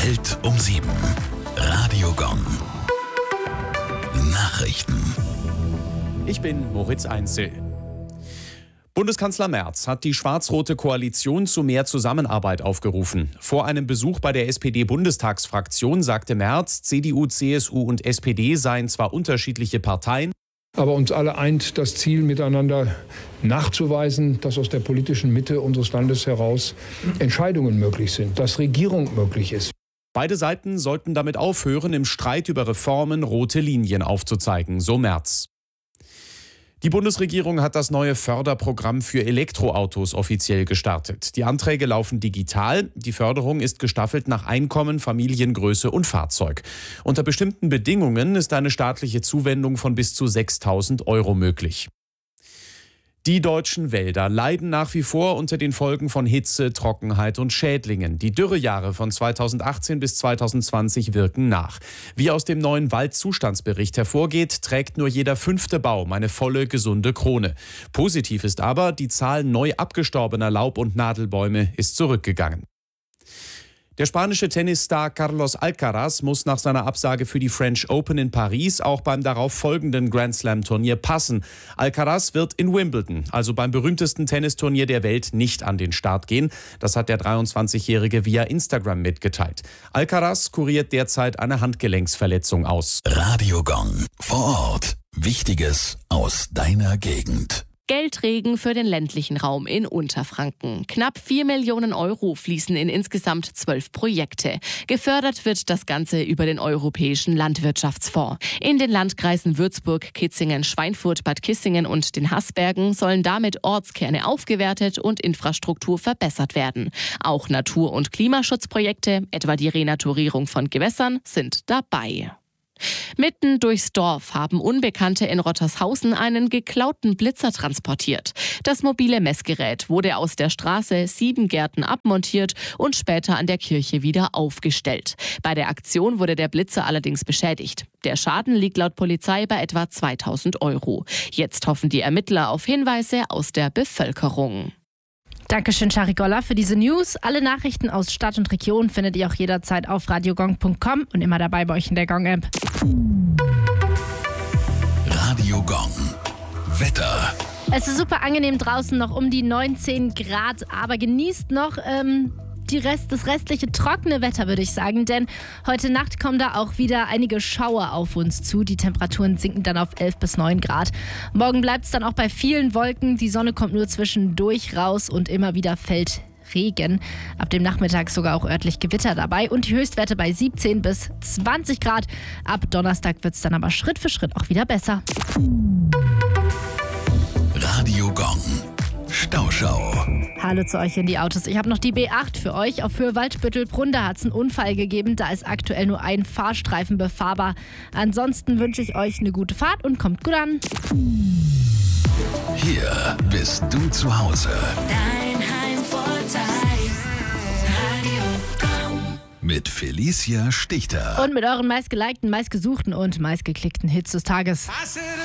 Welt um 7. Radio Gong. Nachrichten. Ich bin Moritz Einzel. Bundeskanzler Merz hat die schwarz-rote Koalition zu mehr Zusammenarbeit aufgerufen. Vor einem Besuch bei der SPD-Bundestagsfraktion sagte Merz, CDU, CSU und SPD seien zwar unterschiedliche Parteien, aber uns alle eint das Ziel, miteinander nachzuweisen, dass aus der politischen Mitte unseres Landes heraus Entscheidungen möglich sind, dass Regierung möglich ist. Beide Seiten sollten damit aufhören, im Streit über Reformen rote Linien aufzuzeigen, so Merz. Die Bundesregierung hat das neue Förderprogramm für Elektroautos offiziell gestartet. Die Anträge laufen digital. Die Förderung ist gestaffelt nach Einkommen, Familiengröße und Fahrzeug. Unter bestimmten Bedingungen ist eine staatliche Zuwendung von bis zu 6.000 € möglich. Die deutschen Wälder leiden nach wie vor unter den Folgen von Hitze, Trockenheit und Schädlingen. Die Dürrejahre von 2018 bis 2020 wirken nach. Wie aus dem neuen Waldzustandsbericht hervorgeht, trägt nur jeder 5. Baum eine volle, gesunde Krone. Positiv ist aber, die Zahl neu abgestorbener Laub- und Nadelbäume ist zurückgegangen. Der spanische Tennisstar Carlos Alcaraz muss nach seiner Absage für die French Open in Paris auch beim darauf folgenden Grand Slam-Turnier passen. Alcaraz wird in Wimbledon, also beim berühmtesten Tennisturnier der Welt, nicht an den Start gehen. Das hat der 23-Jährige via Instagram mitgeteilt. Alcaraz kuriert derzeit eine Handgelenksverletzung aus. Radio Gong. Vor Ort. Wichtiges aus deiner Gegend. Geldregen für den ländlichen Raum in Unterfranken. Knapp 4 Millionen € fließen in insgesamt 12 Projekte. Gefördert wird das Ganze über den Europäischen Landwirtschaftsfonds. In den Landkreisen Würzburg, Kitzingen, Schweinfurt, Bad Kissingen und den Haßbergen sollen damit Ortskerne aufgewertet und Infrastruktur verbessert werden. Auch Natur- und Klimaschutzprojekte, etwa die Renaturierung von Gewässern, sind dabei. Mitten durchs Dorf haben Unbekannte in Rottershausen einen geklauten Blitzer transportiert. Das mobile Messgerät wurde aus der Straße 7 Gärten abmontiert und später an der Kirche wieder aufgestellt. Bei der Aktion wurde der Blitzer allerdings beschädigt. Der Schaden liegt laut Polizei bei etwa 2.000 €. Jetzt hoffen die Ermittler auf Hinweise aus der Bevölkerung. Dankeschön, Charigolla, für diese News. Alle Nachrichten aus Stadt und Region findet ihr auch jederzeit auf radiogong.com und immer dabei bei euch in der Gong-App. Radio Gong. Wetter. Es ist super angenehm draußen, noch um die 19 Grad, aber genießt noch das restliche trockene Wetter, würde ich sagen, denn heute Nacht kommen da auch wieder einige Schauer auf uns zu. Die Temperaturen sinken dann auf 11 bis 9 Grad. Morgen bleibt es dann auch bei vielen Wolken. Die Sonne kommt nur zwischendurch raus und immer wieder fällt Regen. Ab dem Nachmittag sogar auch örtlich Gewitter dabei und die Höchstwerte bei 17 bis 20 Grad. Ab Donnerstag wird es dann aber Schritt für Schritt auch wieder besser. Radio Gong. Stauschau. Hallo zu euch in die Autos. Ich habe noch die B8 für euch. Auf Höhe Waldbüttel-Brunn, da hat es einen Unfall gegeben. Da ist aktuell nur ein Fahrstreifen befahrbar. Ansonsten wünsche ich euch eine gute Fahrt und kommt gut an. Hier bist du zu Hause. Dein Heimvorteil. Radio Gong. Mit Felicia Stichter. Und mit euren meistgelikten, meistgesuchten und meistgeklickten Hits des Tages.